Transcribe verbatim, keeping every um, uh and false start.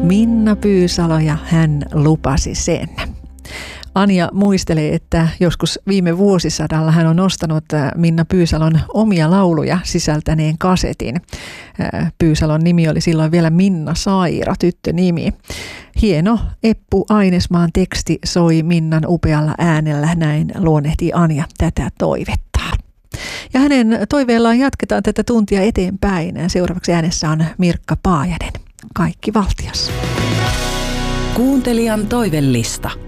Minna Pyysalo ja hän lupasi sen. Anja muistelee, että joskus viime vuosisadalla hän on ostanut Minna Pyysalon omia lauluja sisältäneen kasetin. Pyysalon nimi oli silloin vielä Minna Saira, tyttönimi. Hieno Eppu Ainesmaan teksti soi Minnan upealla äänellä, näin luonnehtii Anja tätä toivettaan. Ja hänen toiveellaan jatketaan tätä tuntia eteenpäin. Seuraavaksi äänessä on Mirkka Paajanen. Kaikki valtias. Kuuntelijan toivellista.